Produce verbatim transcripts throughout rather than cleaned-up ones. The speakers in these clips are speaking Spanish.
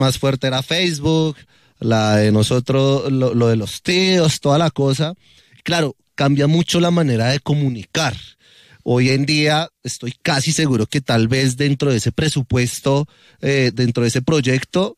más fuerte era Facebook, la de nosotros, lo, lo de los tíos, toda la cosa. Claro, cambia mucho la manera de comunicar. Hoy en día estoy casi seguro que tal vez dentro de ese presupuesto, eh, dentro de ese proyecto,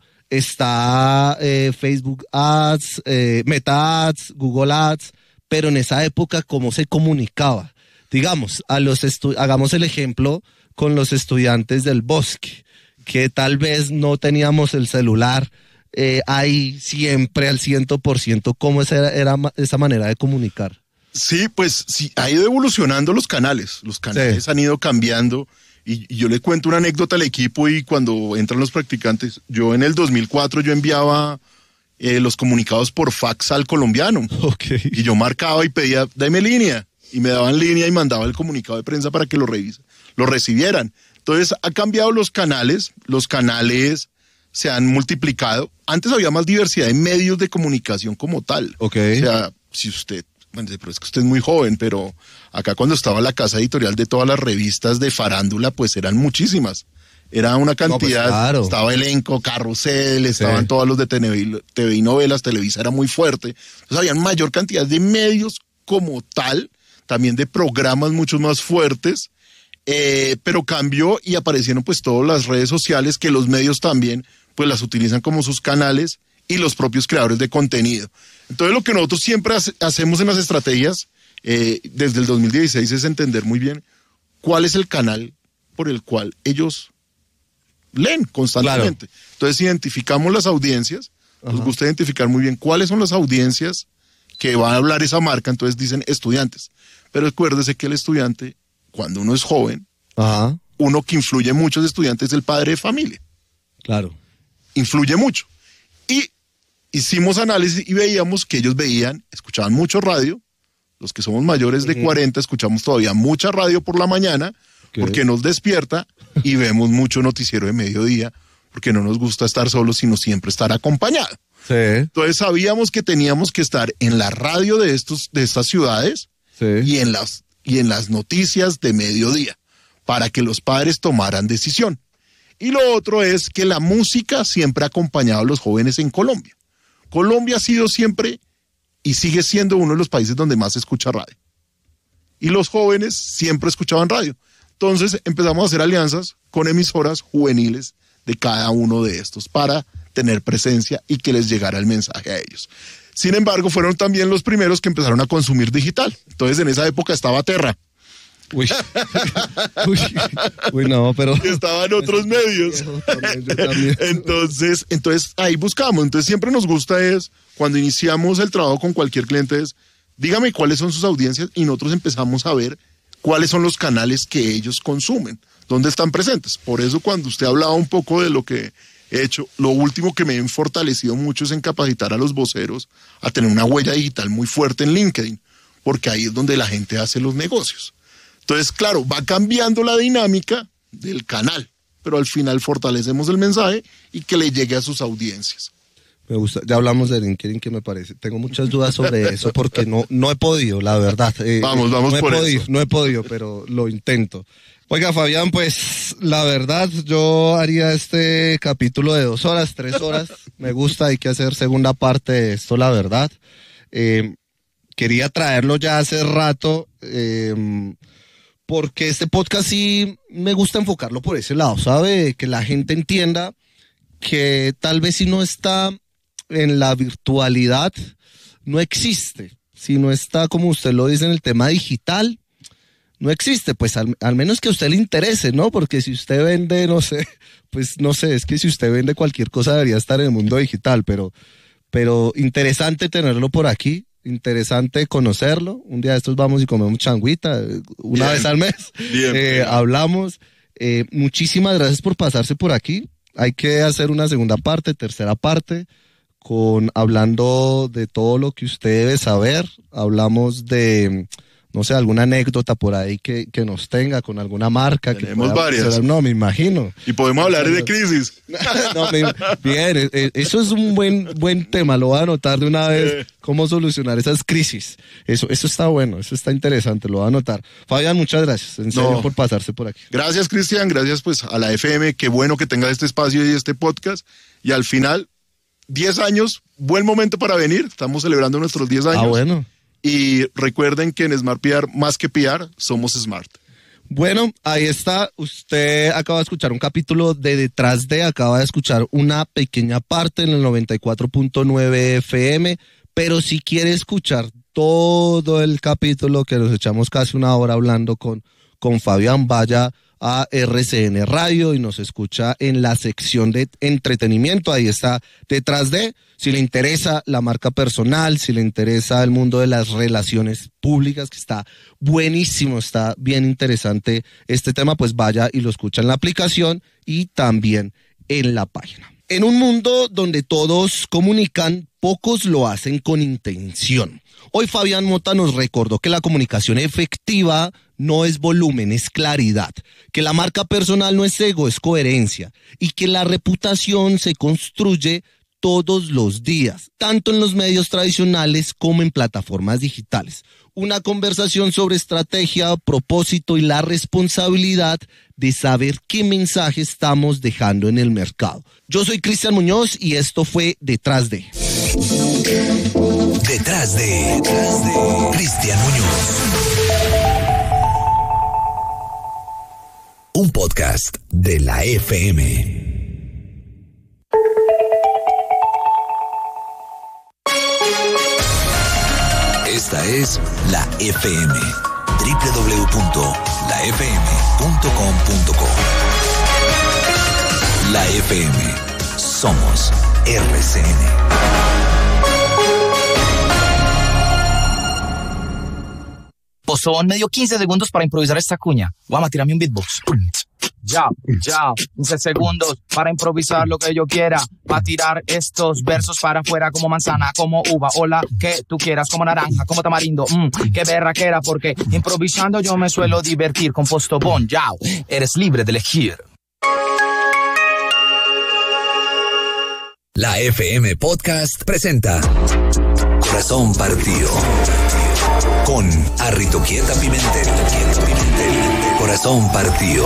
está eh, Facebook Ads, eh, Meta Ads, Google Ads, pero en esa época, ¿cómo se comunicaba? Digamos, a los estu- hagamos el ejemplo con los estudiantes del Bosque, que tal vez no teníamos el celular eh, ahí siempre al ciento por ciento. ¿Cómo esa era, era esa manera de comunicar? Sí, pues sí, ha ido evolucionando los canales, los canales sí. han ido cambiando. Y, y yo le cuento una anécdota al equipo y cuando entran los practicantes, yo en el dos mil cuatro yo enviaba eh, los comunicados por fax al colombiano. Okay. Y yo marcaba y pedía, dame línea. Y me daban línea y mandaba el comunicado de prensa para que lo revise, lo recibieran. Entonces ha cambiado los canales, los canales se han multiplicado. Antes había más diversidad de medios de comunicación como tal. Okay. O sea, si usted... Bueno, pero es que usted es muy joven, pero acá cuando estaba la casa editorial de todas las revistas de farándula, pues eran muchísimas. Era una cantidad, no, pues claro. Estaba Elenco, Carrusel, estaban sí. todos los de T V y novelas, Televisa era muy fuerte. Entonces había mayor cantidad de medios como tal, también de programas mucho más fuertes, eh, pero cambió y aparecieron pues todas las redes sociales que los medios también pues las utilizan como sus canales y los propios creadores de contenido. Entonces lo que nosotros siempre hace, hacemos en las estrategias eh, desde el dos mil dieciséis es entender muy bien cuál es el canal por el cual ellos leen constantemente. Claro. Entonces identificamos las audiencias, Ajá. nos gusta identificar muy bien cuáles son las audiencias que van a hablar esa marca, entonces dicen estudiantes. Pero acuérdese que el estudiante, cuando uno es joven, Ajá. uno que influye mucho de estudiante es el padre de familia. Claro. Influye mucho. Y hicimos análisis y veíamos que ellos veían, escuchaban mucho radio, los que somos mayores de cuarenta escuchamos todavía mucha radio por la mañana, okay. porque nos despierta y vemos mucho noticiero de mediodía, porque no nos gusta estar solos, sino siempre estar acompañados. Sí. Entonces sabíamos que teníamos que estar en la radio de, estos, de estas ciudades sí. y, en las, y en las noticias de mediodía, para que los padres tomaran decisión. Y lo otro es que la música siempre ha acompañado a los jóvenes en Colombia. Colombia ha sido siempre y sigue siendo uno de los países donde más se escucha radio. Y los jóvenes siempre escuchaban radio. Entonces empezamos a hacer alianzas con emisoras juveniles de cada uno de estos para tener presencia y que les llegara el mensaje a ellos. Sin embargo, fueron también los primeros que empezaron a consumir digital. Entonces en esa época estaba Terra. Uy. Uy, uy, no, pero... Estaban otros medios. Entonces, entonces, ahí buscamos. Entonces, siempre nos gusta es, cuando iniciamos el trabajo con cualquier cliente, es, dígame cuáles son sus audiencias y nosotros empezamos a ver cuáles son los canales que ellos consumen, dónde están presentes. Por eso, cuando usted hablaba un poco de lo que he hecho, lo último que me he fortalecido mucho es en capacitar a los voceros a tener una huella digital muy fuerte en LinkedIn, porque ahí es donde la gente hace los negocios. Entonces, claro, va cambiando la dinámica del canal, pero al final fortalecemos el mensaje y que le llegue a sus audiencias. Me gusta, ya hablamos de LinkedIn, que me parece. Tengo muchas dudas sobre eso porque no, no he podido, la verdad. Eh, vamos, vamos no he por podido, eso. No he podido, pero lo intento. Oiga, Fabián, pues la verdad yo haría este capítulo de dos horas, tres horas. Me gusta, hay que hacer segunda parte de esto, la verdad. Eh, quería traerlo ya hace rato, eh, porque este podcast sí me gusta enfocarlo por ese lado, ¿sabe? Que la gente entienda que tal vez si no está en la virtualidad, no existe. Si no está, como usted lo dice, en el tema digital, no existe. Pues al, al menos que a usted le interese, ¿no? Porque si usted vende, no sé, pues no sé, es que si usted vende cualquier cosa debería estar en el mundo digital, pero, pero interesante tenerlo por aquí. Interesante conocerlo. Un día de estos vamos y comemos changuita una bien, vez al mes. Bien, eh, bien. Hablamos. Eh, muchísimas gracias por pasarse por aquí. Hay que hacer una segunda parte, tercera parte, con hablando de todo lo que usted debe saber. Hablamos de, no sé, alguna anécdota por ahí que, que nos tenga con alguna marca. Tenemos que pueda, varias. No, me imagino. Y podemos hablar de crisis. No, me, bien, eso es un buen buen tema, lo voy a anotar de una vez, cómo solucionar esas crisis. Eso eso está bueno, eso está interesante, lo voy a anotar. Fabián, muchas gracias, en serio, no. por pasarse por aquí. Gracias, Cristian, gracias pues a la F M, qué bueno que tengas este espacio y este podcast, Y al final, diez años, buen momento para venir. Estamos celebrando nuestros diez años. Ah, bueno. Y recuerden que en Smart P R, más que P R, somos Smart. Bueno, ahí está. Usted acaba de escuchar un capítulo de Detrás de, acaba de escuchar una pequeña parte en el noventa y cuatro punto nueve F M, pero si quiere escuchar todo el capítulo, que nos echamos casi una hora hablando con, con Fabián, vaya a R C N Radio y nos escucha en la sección de entretenimiento. Ahí está Detrás de. Si le interesa la marca personal, si le interesa el mundo de las relaciones públicas, que está buenísimo, está bien interesante este tema, pues vaya y lo escucha en la aplicación y también en la página. En un mundo donde todos comunican, pocos lo hacen con intención. Hoy Fabián Mota nos recordó que la comunicación efectiva no es volumen, es claridad, que la marca personal no es ego, es coherencia, y que la reputación se construye todos los días, tanto en los medios tradicionales como en plataformas digitales. Una conversación sobre estrategia, propósito y la responsabilidad de saber qué mensaje estamos dejando en el mercado. Yo soy Cristian Muñoz y esto fue Detrás de. Detrás de, Detrás de Cristian Muñoz. Un podcast de la F M. Esta es la F M, doble u doble u doble u punto la f m punto com punto co. La F M, somos R C N. Pozón me dio quince segundos para improvisar esta cuña. Guama, tírame un beatbox. Ya, ya, quince segundos para improvisar lo que yo quiera, para tirar estos versos para afuera como manzana, como uva, o la que tú quieras, como naranja, como tamarindo, mmm, qué berraquera, porque improvisando yo me suelo divertir con Postobón, ya, eres libre de elegir. La F M Podcast presenta Corazón Partido con Arritoquieta Pimentel. Corazón Partido.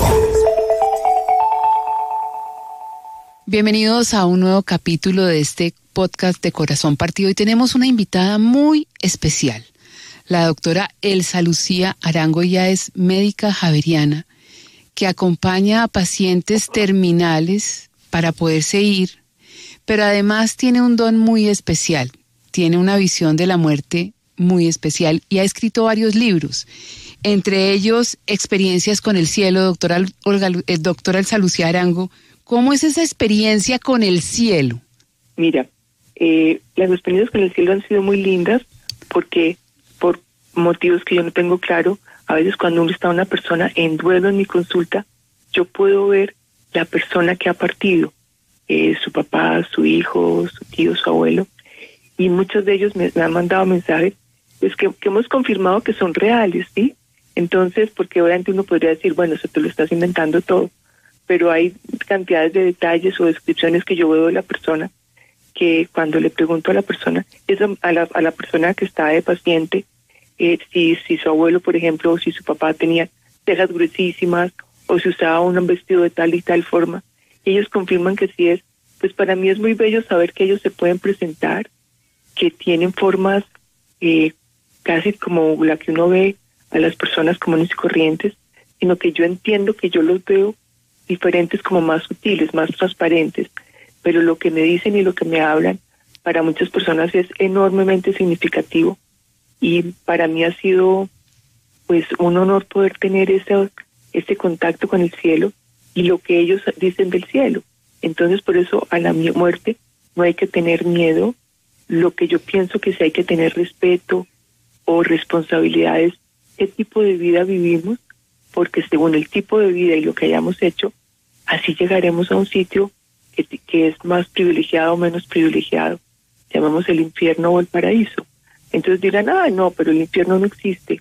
Bienvenidos a un nuevo capítulo de este podcast de Corazón Partido. Y tenemos una invitada muy especial. La doctora Elsa Lucía Arango. Ella es médica javeriana que acompaña a pacientes terminales para poderse ir, pero además tiene un don muy especial. Tiene una visión de la muerte muy especial y ha escrito varios libros, entre ellos Experiencias con el cielo. Doctora, Olga, eh, doctora Elsa Lucía Arango, ¿cómo es esa experiencia con el cielo? Mira, eh, las experiencias con el cielo han sido muy lindas porque por motivos que yo no tengo claro, a veces cuando uno está una persona en duelo en mi consulta, yo puedo ver la persona que ha partido, eh, su papá, su hijo, su tío, su abuelo, y muchos de ellos me, me han mandado mensajes pues que, que hemos confirmado que son reales, ¿sí? Entonces, porque obviamente uno podría decir, bueno, eso te lo estás inventando todo, pero hay cantidades de detalles o descripciones que yo veo de la persona que cuando le pregunto a la persona, es a la, a la persona que está de paciente, eh, si, si su abuelo, por ejemplo, o si su papá tenía cejas gruesísimas, o si usaba un vestido de tal y tal forma, y ellos confirman que sí es, pues para mí es muy bello saber que ellos se pueden presentar, que tienen formas eh, casi como la que uno ve a las personas comunes y corrientes, sino que yo entiendo que yo los veo diferentes, como más sutiles, más transparentes, pero lo que me dicen y lo que me hablan para muchas personas es enormemente significativo, y para mí ha sido pues un honor poder tener ese, ese contacto con el cielo y lo que ellos dicen del cielo. Entonces por eso a la muerte no hay que tener miedo. Lo que yo pienso que sí hay que tener respeto o responsabilidades, qué tipo de vida vivimos, porque según el tipo de vida y lo que hayamos hecho, así llegaremos a un sitio que, que es más privilegiado o menos privilegiado. Llamamos el infierno o el paraíso. Entonces dirán, ah, no, pero el infierno no existe.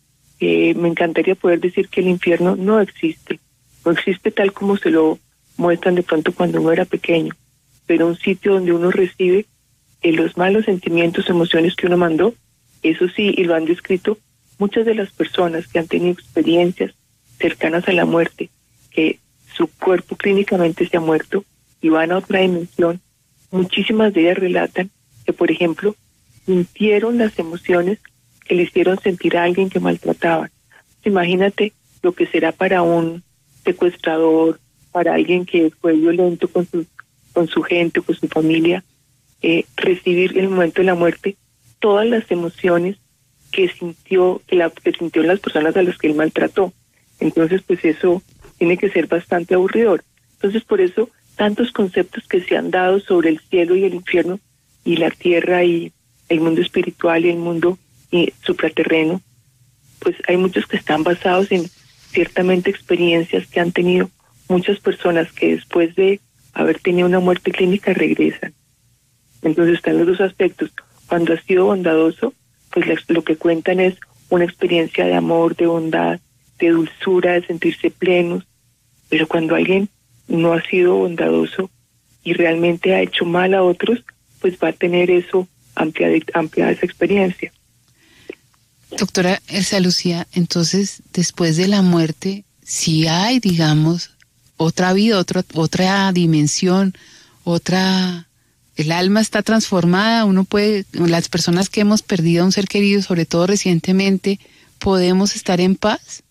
Eh, me encantaría poder decir que el infierno no existe. No existe tal como se lo muestran de pronto cuando uno era pequeño, pero un sitio donde uno recibe eh, los malos sentimientos, emociones que uno mandó, eso sí, y lo han descrito muchas de las personas que han tenido experiencias cercanas a la muerte, que su cuerpo clínicamente se ha muerto y van a otra dimensión muchísimas de ellas relatan que, por ejemplo, sintieron las emociones que le hicieron sentir a alguien que maltrataban. Imagínate lo que será para un secuestrador, para alguien que fue violento con su, con su gente, con su familia, eh, recibir en el momento de la muerte todas las emociones que sintió, que, la, que sintió las personas a las que él maltrató. Entonces, pues eso tiene que ser bastante aburridor. Entonces, por eso, tantos conceptos que se han dado sobre el cielo y el infierno, y la tierra y el mundo espiritual y el mundo y supraterreno, pues hay muchos que están basados en ciertamente experiencias que han tenido muchas personas que después de haber tenido una muerte clínica regresan. Entonces están los dos aspectos. Cuando ha sido bondadoso, pues lo que cuentan es una experiencia de amor, de bondad, de dulzura, de sentirse plenos. Pero cuando alguien no ha sido bondadoso y realmente ha hecho mal a otros, pues va a tener eso, ampliada, ampliada esa experiencia. Doctora Elsa Lucía, entonces, después de la muerte, si hay, digamos, otra vida, otra, otra dimensión, otra... El alma está transformada, uno puede, las personas que hemos perdido a un ser querido, sobre todo recientemente, ¿podemos estar en paz?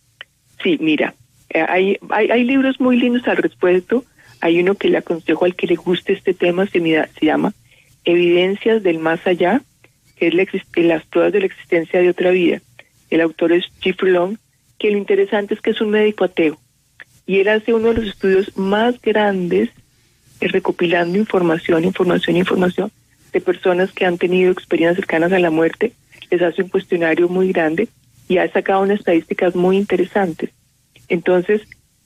Sí, mira, hay, hay, hay libros muy lindos al respecto. Hay uno que le aconsejo al que le guste este tema, se, mira, se llama Evidencias del Más Allá, que es la, las pruebas de la existencia de otra vida. El autor es Jeffrey Long, que lo interesante es que es un médico ateo, y él hace uno de los estudios más grandes recopilando información, información, información de personas que han tenido experiencias cercanas a la muerte. Les hace un cuestionario muy grande y ha sacado unas estadísticas muy interesantes. Entonces,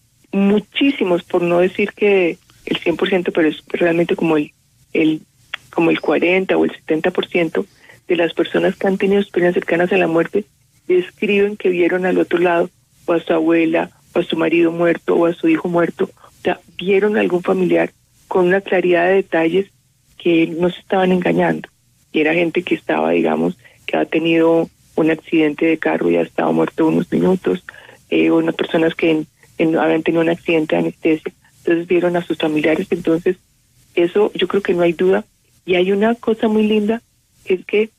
muchísimos, por no decir que el cien por ciento, pero es realmente como el, el, como el cuarenta o el setenta por ciento de las personas que han tenido experiencias cercanas a la muerte describen que vieron al otro lado o a su abuela, o a su marido muerto, o a su hijo muerto. O sea, vieron a algún familiar con una claridad de detalles que no se estaban engañando. Y era gente que estaba, digamos, que ha tenido un accidente de carro y ha estado muerto unos minutos, eh, o unas personas que en, en, habían tenido un accidente de anestesia, entonces vieron a sus familiares. Entonces, eso yo creo que no hay duda. Y hay una cosa muy linda, que es que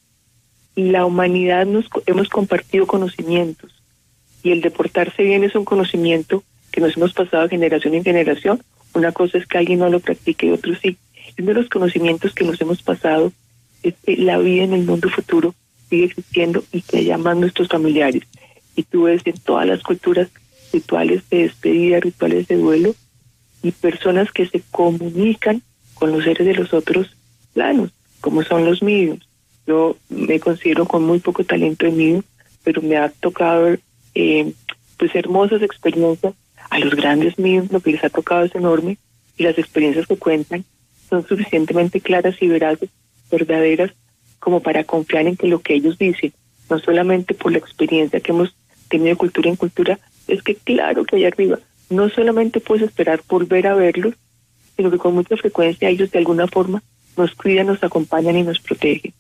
la humanidad nos hemos compartido conocimientos, y el de portarse bien es un conocimiento que nos hemos pasado de generación en generación. Una cosa es que alguien no lo practique y otro sí. Uno de los conocimientos que nos hemos pasado es que la vida en el mundo futuro sigue existiendo y que llaman nuestros familiares. Y tú ves en todas las culturas rituales de despedida, rituales de duelo, y personas que se comunican con los seres de los otros planos, como son los mediums. Yo me considero con muy poco talento en medium, pero me ha tocado eh, pues hermosas experiencias. A los grandes mediums lo que les ha tocado es enorme, y las experiencias que cuentan son suficientemente claras y veraces, verdaderas, como para confiar en que lo que ellos dicen, no solamente por la experiencia que hemos tenido de cultura en cultura, es que claro que allá arriba no solamente puedes esperar volver a verlos, sino que con mucha frecuencia ellos de alguna forma nos cuidan, nos acompañan y nos protegen.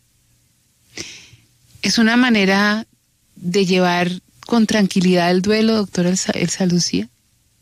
Es una manera de llevar con tranquilidad el duelo, doctora Elsa, Elsa Lucía.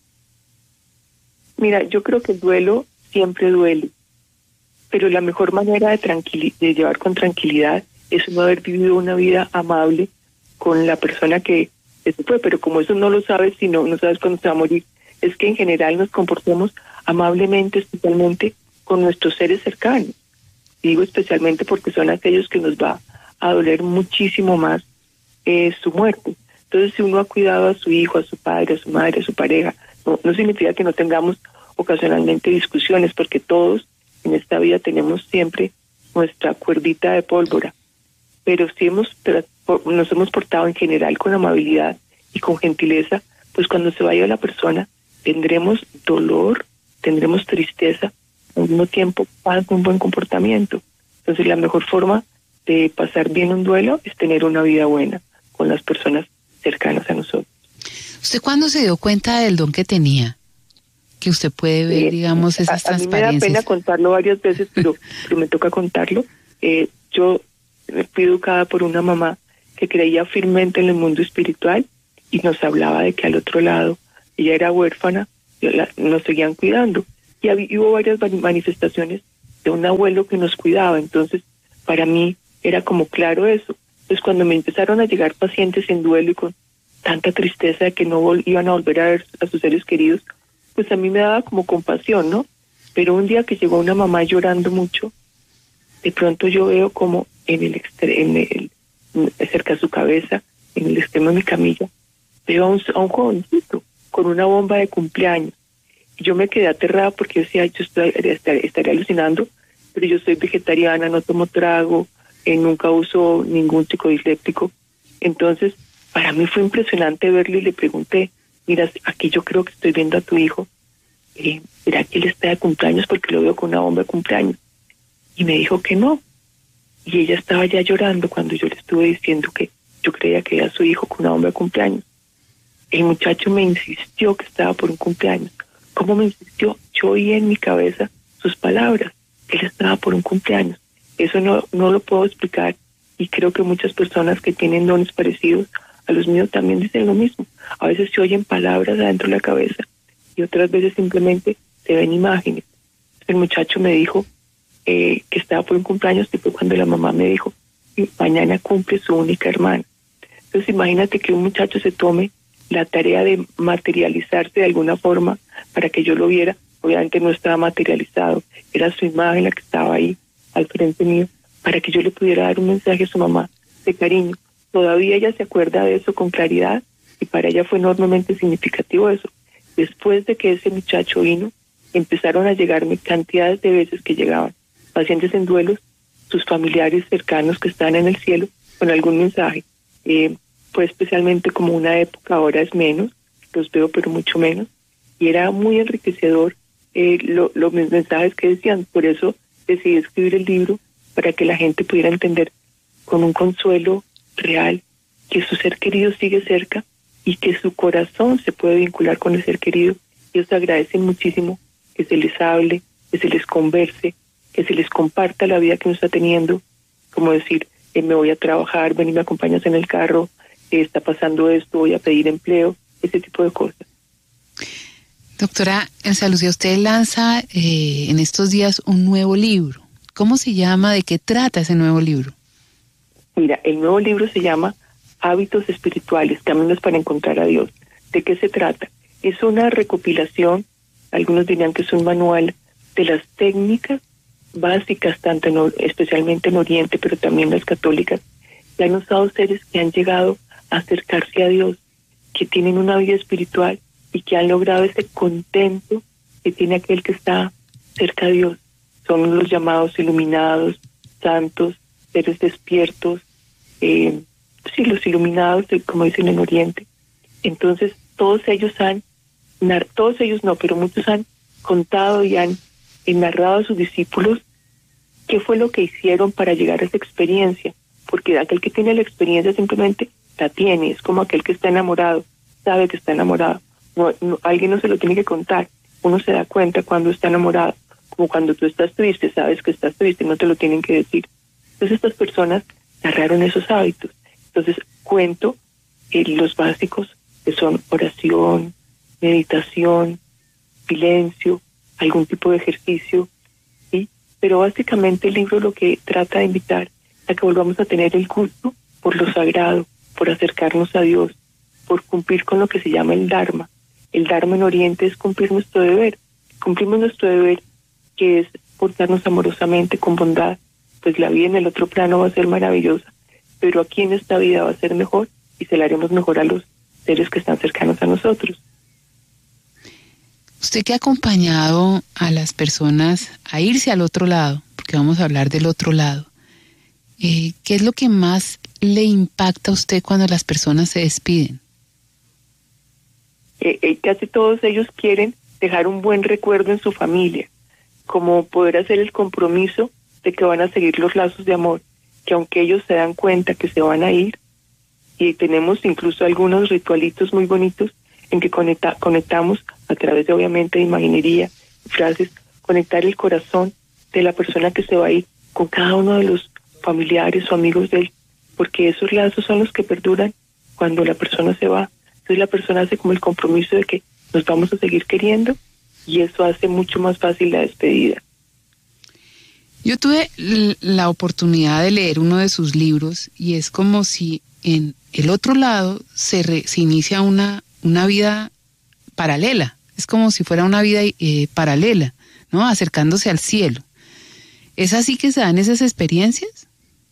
Mira, yo creo que el duelo siempre duele, pero la mejor manera de, tranquili- de llevar con tranquilidad es no haber vivido una vida amable con la persona que se fue, pero como eso no lo sabes, si no, no sabes cuándo se va a morir, es que en general nos comportemos amablemente, especialmente con nuestros seres cercanos. Digo especialmente porque son aquellos que nos va a doler muchísimo más eh, su muerte. Entonces, si uno ha cuidado a su hijo, a su padre, a su madre, a su pareja, no, no significa que no tengamos ocasionalmente discusiones, porque todos en esta vida tenemos siempre nuestra cuerdita de pólvora, pero si hemos nos hemos portado en general con amabilidad y con gentileza, pues cuando se vaya la persona tendremos dolor, tendremos tristeza, al mismo tiempo paz, un buen comportamiento. Entonces la mejor forma de pasar bien un duelo es tener una vida buena con las personas cercanas a nosotros. ¿Usted cuándo se dio cuenta del don que tenía? Que usted puede ver, eh, digamos, esas a, a transparencias. A mí me da pena contarlo varias veces, pero, pero me toca contarlo. Eh, yo fui educada por una mamá que creía firmemente en el mundo espiritual y nos hablaba de que al otro lado ella era huérfana, la, nos seguían cuidando. Y había, hubo varias manifestaciones de un abuelo que nos cuidaba. Entonces, para mí era como claro eso. Entonces, cuando me empezaron a llegar pacientes en duelo y con tanta tristeza de que no vol- iban a volver a ver a sus seres queridos, pues a mí me daba como compasión, ¿no? Pero un día que llegó una mamá llorando mucho, de pronto yo veo como en el, extre- en el cerca de su cabeza, en el extremo de mi camilla, veo a un, a un jovencito con una bomba de cumpleaños. Y yo me quedé aterrada porque decía, yo estoy, estaré, estaré alucinando, pero yo soy vegetariana, no tomo trago, eh, nunca uso ningún psicodiléptico. Entonces, para mí fue impresionante verlo y le pregunté, mira, aquí yo creo que estoy viendo a tu hijo, eh, ¿será que él está de cumpleaños? Porque lo veo con una bomba de cumpleaños. Y me dijo que no. Y ella estaba ya llorando cuando yo le estuve diciendo que yo creía que era su hijo con una bomba de cumpleaños. El muchacho me insistió que estaba por un cumpleaños. ¿Cómo me insistió? Yo oí en mi cabeza sus palabras, que él estaba por un cumpleaños. Eso no, no lo puedo explicar y creo que muchas personas que tienen dones parecidos a los míos también dicen lo mismo. A veces se oyen palabras adentro de la cabeza y otras veces simplemente se ven imágenes. El muchacho me dijo eh, que estaba por un cumpleaños, y fue cuando la mamá me dijo, mañana cumple su única hermana. Entonces imagínate que un muchacho se tome la tarea de materializarse de alguna forma para que yo lo viera. Obviamente no estaba materializado, era su imagen la que estaba ahí al frente mío, para que yo le pudiera dar un mensaje a su mamá de cariño. Todavía ella se acuerda de eso con claridad y para ella fue enormemente significativo eso. Después de que ese muchacho vino, empezaron a llegarme cantidades de veces que llegaban pacientes en duelos, sus familiares cercanos que están en el cielo, con algún mensaje. Eh, fue especialmente como una época, ahora es menos, los veo pero mucho menos, y era muy enriquecedor eh, lo, los mensajes que decían. Por eso decidí escribir el libro, para que la gente pudiera entender con un consuelo real que su ser querido sigue cerca y que su corazón se puede vincular con el ser querido. Ellos agradecen muchísimo que se les hable, que se les converse, que se les comparta la vida que uno está teniendo, como decir, eh, me voy a trabajar, ven y me acompañas en el carro, eh, está pasando esto, voy a pedir empleo, ese tipo de cosas. Doctora Elsa Lucía, usted lanza eh, en estos días un nuevo libro. ¿Cómo se llama? ¿De qué trata ese nuevo libro? Mira, el nuevo libro se llama Hábitos Espirituales, Caminos para Encontrar a Dios. ¿De qué se trata? Es una recopilación, algunos dirían que es un manual de las técnicas básicas, tanto en, especialmente en Oriente, pero también las católicas, que han usado seres que han llegado a acercarse a Dios, que tienen una vida espiritual y que han logrado ese contento que tiene aquel que está cerca de Dios. Son los llamados iluminados, santos, seres despiertos, eh, sí, los iluminados, como dicen en Oriente. Entonces, todos ellos han, todos ellos no, pero muchos han contado y han narrado a sus discípulos qué fue lo que hicieron para llegar a esa experiencia, porque aquel que tiene la experiencia simplemente la tiene, es como aquel que está enamorado, sabe que está enamorado. No, no, alguien no se lo tiene que contar, uno se da cuenta cuando está enamorado, como cuando tú estás triste, sabes que estás triste, no te lo tienen que decir. Entonces estas personas narraron esos hábitos. Entonces cuento eh, los básicos, que son oración, meditación, silencio, algún tipo de ejercicio, ¿sí? Pero básicamente el libro lo que trata de invitar a que volvamos a tener el gusto por lo sagrado, por acercarnos a Dios, por cumplir con lo que se llama el Dharma. El Dharma en Oriente es cumplir nuestro deber. Cumplimos nuestro deber, que es portarnos amorosamente, con bondad, pues la vida en el otro plano va a ser maravillosa, pero aquí en esta vida va a ser mejor y se la haremos mejor a los seres que están cercanos a nosotros. Usted que ha acompañado a las personas a irse al otro lado, porque vamos a hablar del otro lado, eh, ¿qué es lo que más le impacta a usted cuando las personas se despiden? Eh, eh, casi todos ellos quieren dejar un buen recuerdo en su familia, como poder hacer el compromiso de que van a seguir los lazos de amor, que aunque ellos se dan cuenta que se van a ir, y tenemos incluso algunos ritualitos muy bonitos en que conecta, conectamos a través de, obviamente, de imaginería, frases, conectar el corazón de la persona que se va a ir con cada uno de los familiares o amigos de él, porque esos lazos son los que perduran cuando la persona se va. Entonces la persona hace como el compromiso de que nos vamos a seguir queriendo y eso hace mucho más fácil la despedida. Yo tuve l- la oportunidad de leer uno de sus libros y es como si en el otro lado se, re, se inicia una, una vida paralela. Es como si fuera una vida eh, paralela, ¿no? Acercándose al cielo. ¿Es así que se dan esas experiencias?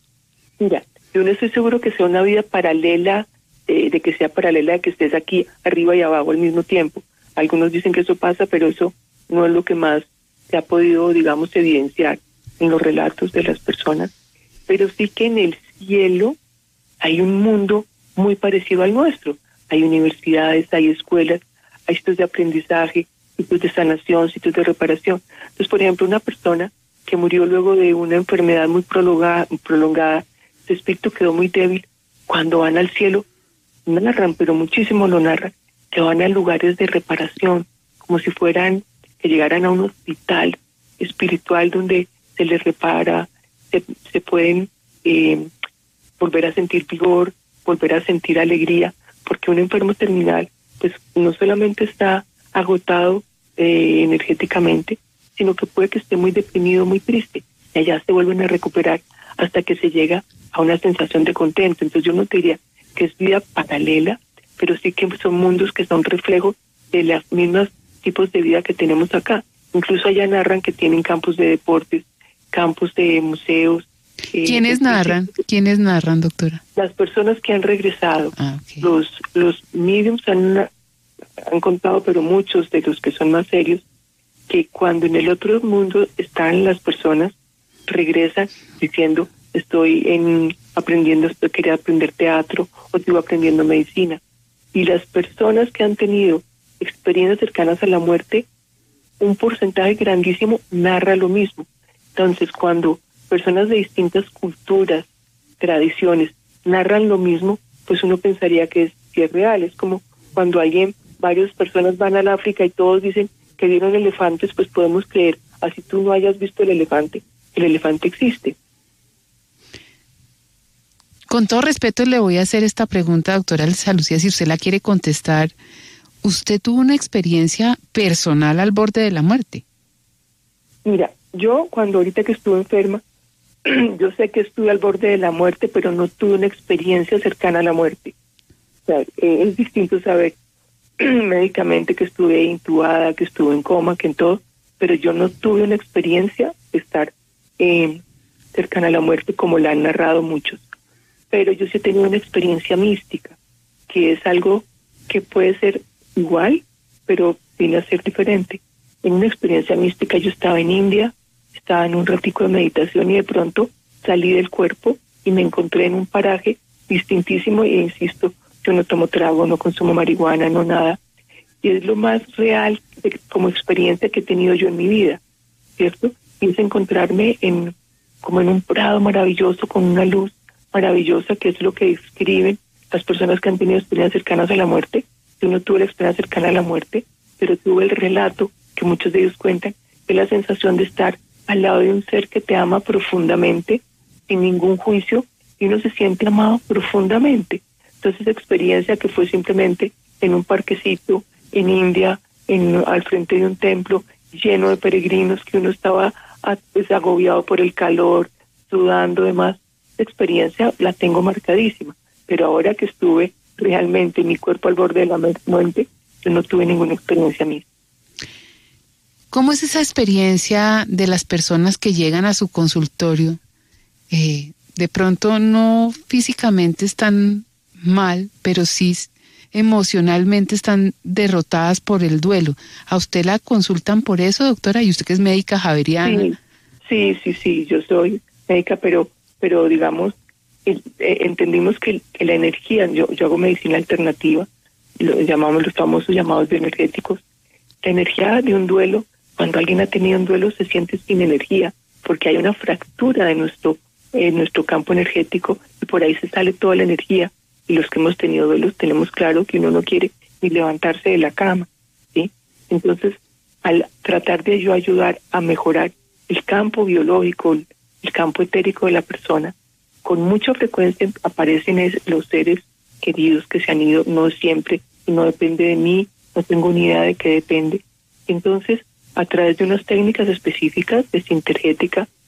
Mira, yo no estoy seguro que sea una vida paralela, eh, de que sea paralela, de que estés aquí arriba y abajo al mismo tiempo. Algunos dicen que eso pasa, pero eso no es lo que más se ha podido, digamos, evidenciar en los relatos de las personas. Pero sí que en el cielo hay un mundo muy parecido al nuestro. Hay universidades, hay escuelas, hay sitios de aprendizaje, sitios de sanación, sitios de reparación. Entonces, por ejemplo, una persona que murió luego de una enfermedad muy prolongada, prolongada, su espíritu quedó muy débil. Cuando van al cielo, narran, pero muchísimo lo narran, que van a lugares de reparación, como si fueran, que llegaran a un hospital espiritual donde se les repara, se, se pueden eh, volver a sentir vigor, volver a sentir alegría, porque un enfermo terminal, pues no solamente está agotado eh, energéticamente, sino que puede que esté muy deprimido, muy triste, y allá se vuelven a recuperar hasta que se llega a una sensación de contento. Entonces yo no te diría que es vida paralela, pero sí que son mundos que son reflejos de los mismos tipos de vida que tenemos acá. Incluso allá narran que tienen campos de deportes, campos de museos. Eh, ¿Quiénes narran? ¿Quiénes narran, doctora? Las personas que han regresado. Ah, okay. Los los mediums han, han contado, pero muchos de los que son más serios, que cuando en el otro mundo están las personas, regresan diciendo, estoy en aprendiendo, estoy quería aprender teatro o estoy aprendiendo medicina. Y las personas que han tenido experiencias cercanas a la muerte, un porcentaje grandísimo narra lo mismo. Entonces, cuando personas de distintas culturas, tradiciones, narran lo mismo, pues uno pensaría que es, que es real. Es como cuando alguien, varias personas van al África y todos dicen que vieron elefantes, pues podemos creer, así tú no hayas visto el elefante, el elefante existe. Con todo respeto le voy a hacer esta pregunta, doctora Elsa Lucía, si usted la quiere contestar. ¿Usted tuvo una experiencia personal al borde de la muerte? Mira, yo cuando ahorita que estuve enferma, yo sé que estuve al borde de la muerte, pero no tuve una experiencia cercana a la muerte. O sea, eh, es distinto saber médicamente que estuve intubada, que estuve en coma, que en todo, pero yo no tuve una experiencia de estar eh, cercana a la muerte como la han narrado muchos. Pero yo sí he tenido una experiencia mística, que es algo que puede ser igual, pero viene a ser diferente. En una experiencia mística yo estaba en India, estaba en un ratico de meditación y de pronto salí del cuerpo y me encontré en un paraje distintísimo e insisto, yo no tomo trago, no consumo marihuana, no nada. Y es lo más real de, como experiencia que he tenido yo en mi vida, ¿cierto? Y es encontrarme en como en un prado maravilloso con una luz maravillosa, que es lo que describen las personas que han tenido experiencias cercanas a la muerte. Yo no tuve la experiencia cercana a la muerte, pero tuve el relato que muchos de ellos cuentan, de la sensación de estar al lado de un ser que te ama profundamente, sin ningún juicio, y uno se siente amado profundamente. Entonces, esa experiencia que fue simplemente en un parquecito, en India, en, al frente de un templo, lleno de peregrinos, que uno estaba pues, agobiado por el calor, sudando, demás, esa experiencia la tengo marcadísima. Pero ahora que estuve realmente en mi cuerpo al borde de la muerte, yo no tuve ninguna experiencia misma. ¿Cómo es esa experiencia de las personas que llegan a su consultorio? Eh, de pronto no físicamente están mal, pero sí emocionalmente están derrotadas por el duelo. ¿A usted la consultan por eso, doctora? Y usted que es médica javeriana. Sí, sí, sí, sí, yo soy médica, pero, pero digamos, eh, entendimos que, que la energía, yo, yo hago medicina alternativa, lo llamamos los famosos llamados bioenergéticos. La energía de un duelo, cuando alguien ha tenido un duelo, se siente sin energía, porque hay una fractura de nuestro, eh, nuestro campo energético y por ahí se sale toda la energía. Y los que hemos tenido duelos tenemos claro que uno no quiere ni levantarse de la cama, ¿sí? Entonces, al tratar de yo ayudar a mejorar el campo biológico, el campo etérico de la persona, con mucha frecuencia aparecen es, los seres queridos que se han ido, no siempre, y no depende de mí, no tengo ni idea de qué depende. Entonces, a través de unas técnicas específicas de sintergética,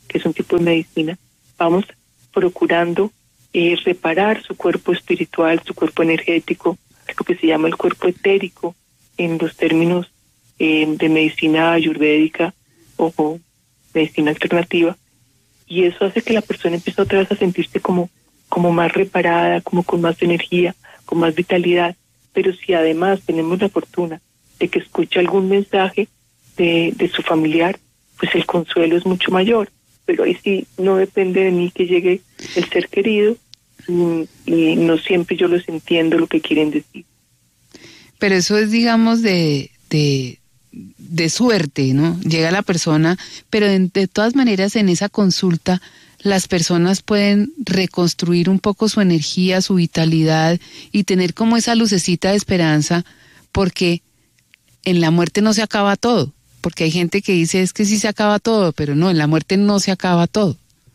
que es un tipo de medicina, vamos procurando eh, reparar su cuerpo espiritual, su cuerpo energético, lo que se llama el cuerpo etérico en los términos eh, de medicina ayurvédica o, o medicina alternativa, y eso hace que la persona empiece otra vez a sentirse como, como más reparada, como con más energía, con más vitalidad. Pero si además tenemos la fortuna de que escuche algún mensaje de, de su familiar, pues el consuelo es mucho mayor. Pero ahí sí no depende de mí que llegue el ser querido, y, y no siempre yo los entiendo lo que quieren decir. Pero eso es, digamos, de, de, de suerte, ¿no? Llega la persona, pero de, de todas maneras en esa consulta las personas pueden reconstruir un poco su energía, su vitalidad y tener como esa lucecita de esperanza, porque en la muerte no se acaba todo. Porque hay gente que dice, es que sí se acaba todo, pero no, en la muerte no se acaba todo.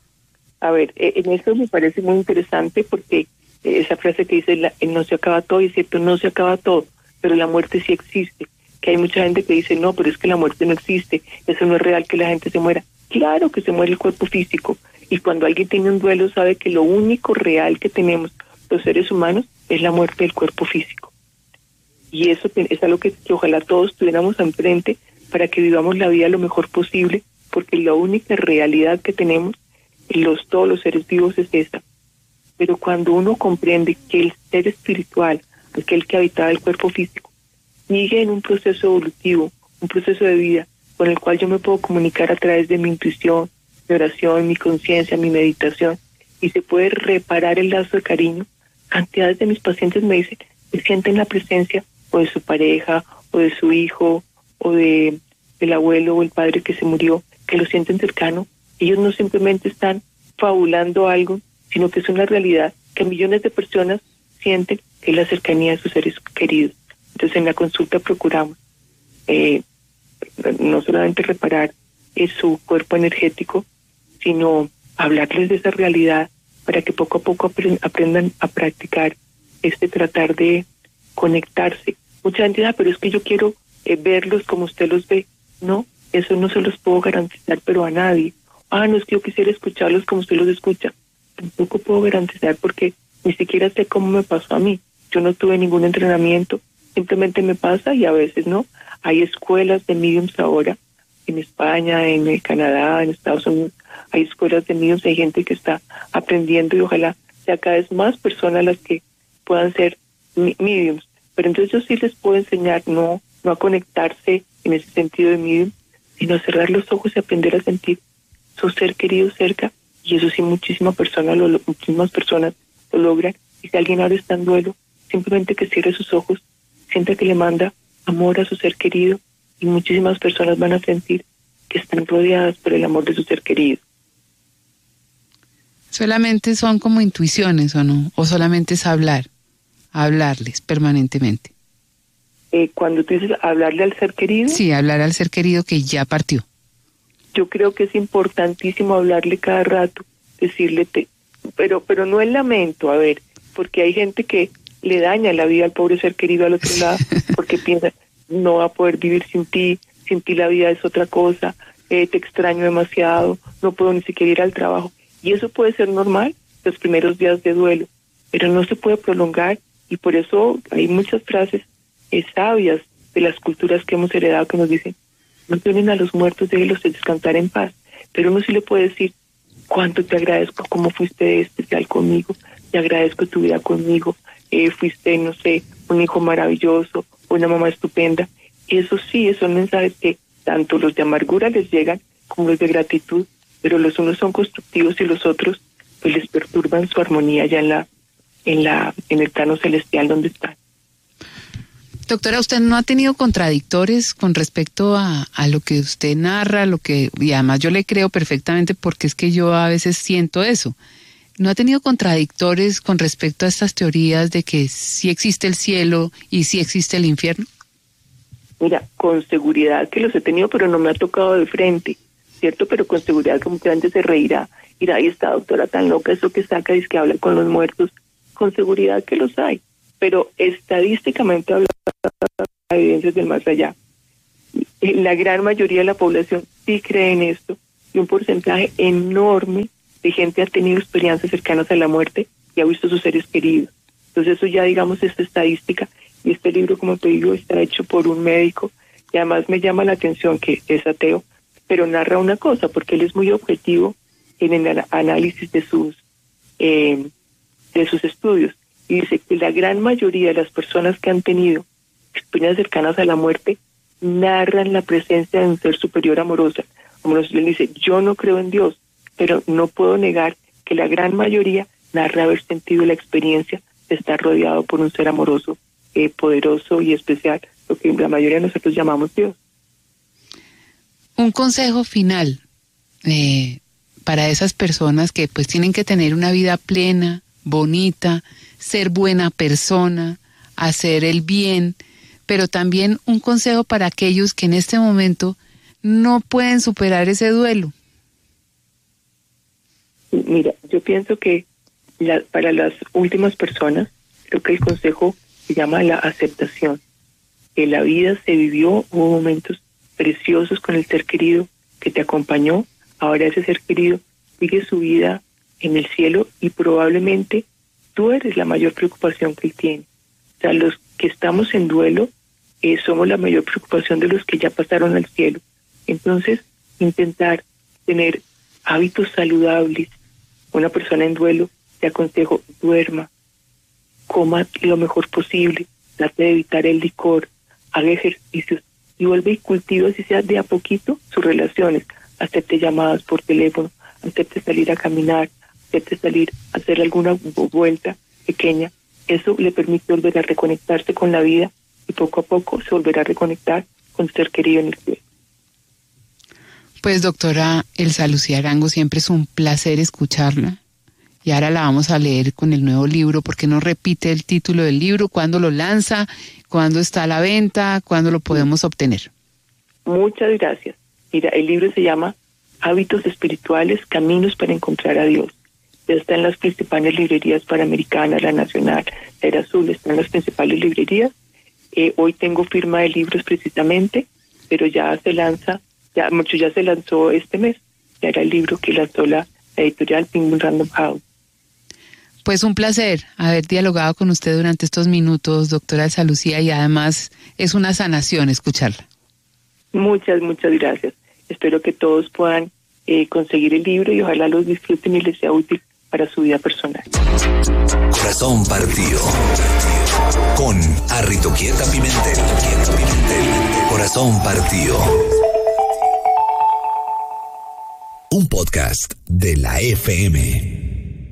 A ver, en eso me parece muy interesante porque esa frase que dice, la, no se acaba todo, y es cierto, no se acaba todo, pero la muerte sí existe. Que hay mucha gente que dice, no, pero es que la muerte no existe, eso no es real que la gente se muera. Claro que se muere el cuerpo físico, y cuando alguien tiene un duelo sabe que lo único real que tenemos los seres humanos es la muerte del cuerpo físico. Y eso es algo que, que ojalá todos tuviéramos enfrente para que vivamos la vida lo mejor posible, porque la única realidad que tenemos los todos los seres vivos es esa. Pero cuando uno comprende que el ser espiritual, aquel que habitaba el cuerpo físico, sigue en un proceso evolutivo, un proceso de vida con el cual yo me puedo comunicar a través de mi intuición, mi oración, mi conciencia, mi meditación, y se puede reparar el lazo de cariño. Cantidades de mis pacientes me dicen que sienten la presencia o de su pareja, o de su hijo, o de del abuelo o el padre que se murió, que lo sienten cercano. Ellos no simplemente están fabulando algo, sino que es una realidad que millones de personas sienten, que es la cercanía de sus seres queridos. Entonces en la consulta procuramos eh, no solamente reparar eh, su cuerpo energético, sino hablarles de esa realidad para que poco a poco aprend- aprendan a practicar este tratar de conectarse. Mucha gente dice, pero es que yo quiero eh, verlos como usted los ve. No, eso no se los puedo garantizar, pero a nadie. Ah, no, es que yo quisiera escucharlos como usted los escucha. Tampoco puedo garantizar porque ni siquiera sé cómo me pasó a mí. Yo no tuve ningún entrenamiento, simplemente me pasa y a veces no. Hay escuelas de mediums ahora, en España, en Canadá, en Estados Unidos. Hay escuelas de mediums, hay gente que está aprendiendo y ojalá sea cada vez más personas las que puedan ser mediums. Pero entonces yo sí les puedo enseñar no, no a conectarse en ese sentido de medium, sino a cerrar los ojos y aprender a sentir su ser querido cerca. Y eso sí, muchísimas personas lo, muchísimas personas lo logran. Y si alguien ahora está en duelo, simplemente que cierre sus ojos, sienta que le manda amor a su ser querido, y muchísimas personas van a sentir que están rodeadas por el amor de su ser querido. ¿Solamente son como intuiciones o no? ¿O solamente es hablar? Hablarles permanentemente. Eh, cuando tú dices hablarle al ser querido. Sí, hablar al ser querido que ya partió. Yo creo que es importantísimo hablarle cada rato, decirle, te, pero pero no el lamento, a ver, porque hay gente que le daña la vida al pobre ser querido al otro lado, porque piensa, no va a poder vivir sin ti, sin ti la vida es otra cosa, eh, te extraño demasiado, no puedo ni siquiera ir al trabajo. Y eso puede ser normal los primeros días de duelo, pero no se puede prolongar, y por eso hay muchas frases eh, sabias de las culturas que hemos heredado que nos dicen, no tienen a los muertos, déjenlos descansar en paz. Pero uno sí le puede decir, cuánto te agradezco, cómo fuiste especial conmigo, te agradezco tu vida conmigo, eh, fuiste, no sé, un hijo maravilloso, una mamá estupenda. Y eso sí, son mensajes que tanto los de amargura les llegan como los de gratitud, pero los unos son constructivos y los otros pues les perturban su armonía ya en la, en la, en el plano celestial donde están. Doctora, ¿usted no ha tenido contradictores con respecto a, a lo que usted narra, lo que, y además yo le creo perfectamente porque es que yo a veces siento eso? ¿No ha tenido contradictores con respecto a estas teorías de que sí existe el cielo y sí existe el infierno? Mira, con seguridad que los he tenido, pero no me ha tocado de frente, ¿cierto? Pero con seguridad que mucha gente se reirá. Mira, ahí está doctora tan loca, eso que saca, dice que habla con los muertos. Con seguridad que los hay, pero estadísticamente hablando, evidencias del más allá. La gran mayoría de la población sí cree en esto, y un porcentaje enorme de gente ha tenido experiencias cercanas a la muerte y ha visto a sus seres queridos. Entonces eso ya, digamos, es estadística, y este libro, como te digo, está hecho por un médico, y además me llama la atención que es ateo, pero narra una cosa, porque él es muy objetivo en el análisis de sus, eh, de sus estudios, y dice que la gran mayoría de las personas que han tenido experiencias cercanas a la muerte narran la presencia de un ser superior amoroso. Como nos dice, yo no creo en Dios, pero no puedo negar que la gran mayoría narra haber sentido la experiencia de estar rodeado por un ser amoroso, eh, poderoso y especial, lo que la mayoría de nosotros llamamos Dios. Un consejo final eh, para esas personas que pues tienen que tener una vida plena, bonita, ser buena persona, hacer el bien, pero también un consejo para aquellos que en este momento no pueden superar ese duelo. Mira, yo pienso que la, para las últimas personas, creo que el consejo se llama la aceptación. Que la vida se vivió, hubo momentos preciosos con el ser querido que te acompañó, ahora ese ser querido sigue su vida en el cielo y probablemente tú eres la mayor preocupación que él tiene. O sea, los que estamos en duelo eh, somos la mayor preocupación de los que ya pasaron al cielo. Entonces, intentar tener hábitos saludables. Una persona en duelo, te aconsejo, duerma, coma lo mejor posible, trate de evitar el licor, haga ejercicios y vuelve y cultiva, si sea de a poquito, sus relaciones. Acepte llamadas por teléfono, acepte salir a caminar, acepte salir a hacer alguna vuelta pequeña. Eso le permite volver a reconectarse con la vida y poco a poco se volverá a reconectar con su ser querido en el cielo. Pues doctora Elsa Lucía Arango, siempre es un placer escucharla. Y ahora la vamos a leer con el nuevo libro. ¿Por qué no repite el título del libro? ¿Cuándo lo lanza? ¿Cuándo está a la venta? ¿Cuándo lo podemos obtener? Muchas gracias. Mira, el libro se llama Hábitos Espirituales, Caminos para Encontrar a Dios. Ya está en las principales librerías panamericanas, la Nacional, la Era Azul, está en las principales librerías. Eh, hoy tengo firma de libros precisamente, pero ya se lanza, ya mucho ya se lanzó este mes. Ya era el libro que lanzó la, la editorial Penguin Random House. Pues un placer haber dialogado con usted durante estos minutos, doctora Elsa Lucía, y además es una sanación escucharla. Muchas, muchas gracias. Espero que todos puedan eh, conseguir el libro y ojalá los disfruten y les sea útil para su vida personal. Corazón partido. Con Arritoquieta Pimentel. Corazón partido. Un podcast de la F M.